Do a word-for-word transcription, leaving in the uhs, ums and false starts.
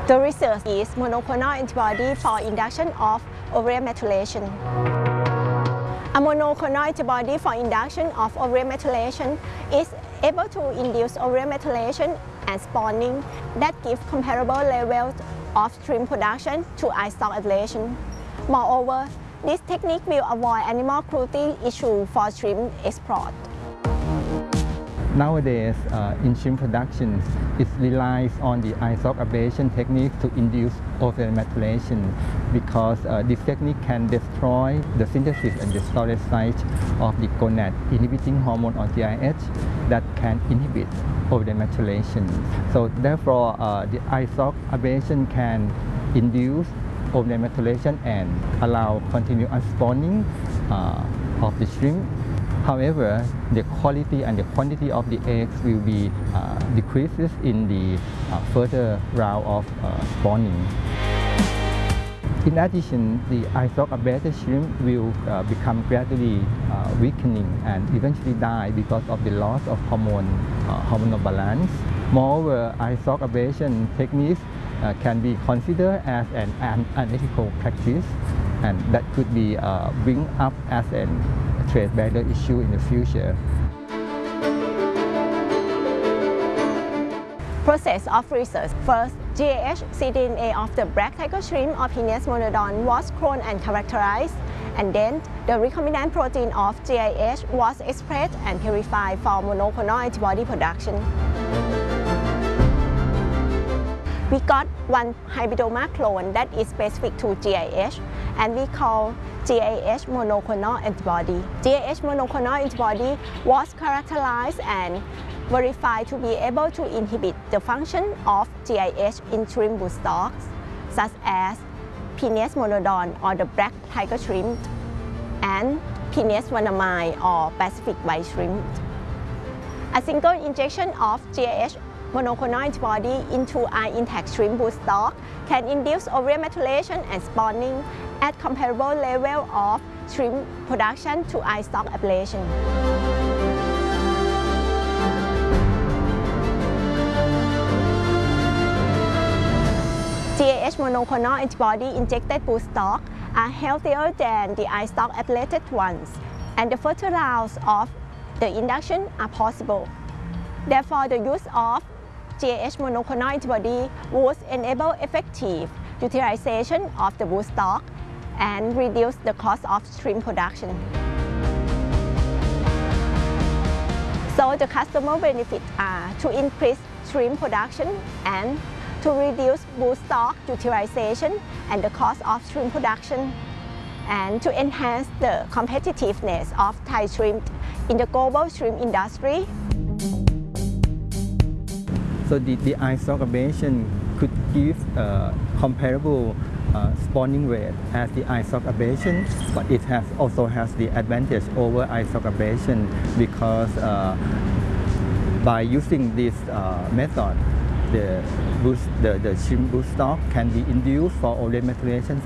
The research is monoclonal antibody for induction of urea methylation. A monoclonal antibody for induction of urea methylation is able to induce urea methylation and spawning that give comparable levels of shrimp production to icestock ablation. Moreover, this technique will avoid animal cruelty issue for shrimp export. Nowadays, uh, in shrimp production, it relies on the icestock ablation technique to induce urea methylation because uh, this technique can destroy the synthesis and the storage site of the gonad inhibiting hormone or G I H that can inhibit urea methylation. So therefore, uh, the icestock ablation can induce urea methylation and allow continuous spawning uh, of the shrimp. However, the quality and the quantity of the eggs will be uh, decreases in the uh, further round of uh, spawning. In addition, the icestock ablated shrimp will uh, become gradually uh, weakening and eventually die because of the loss of hormone uh, hormonal balance. Moreover, icestock ablation techniques uh, can be considered as an, an unethical practice, and that could be uh, bring up as an trade barrier issue in the future. Process of research. First, G A H cDNA of the black tiger shrimp of Pinus monodon was cloned and characterized, and then the recombinant protein of G A H was expressed and purified for monoclonal antibody production. We got one hybridoma clone that is specific to G I H, and we call G I H monoclonal antibody. G I H monoclonal antibody was characterized and verified to be able to inhibit the function of G I H in shrimp broodstocks, such as Pinus monodon or the black tiger shrimp, and Pinus vannamei or Pacific white shrimp. A single injection of G I H monoclonal antibody into an intact shrimp broodstock can induce urea methylation and spawning at comparable level of shrimp production to icestock ablation. G A H monoclonal antibody injected broodstock are healthier than the icestock ablated ones, and the further rounds of the induction are possible. Therefore, the use of G A H monoclonal antibody would enable effective utilization of the broodstock and reduce the cost of shrimp production. So the customer benefits are to increase shrimp production and to reduce broodstock utilization and the cost of shrimp production, and to enhance the competitiveness of Thai shrimp in the global shrimp industry. So the, the icestock ablation could give uh, comparable uh, spawning rate as the icestock ablation, but it has also has the advantage over icestock ablation because uh, by using this uh, method, the, boost, the, the shrimp broodstock can be induced for urea methylation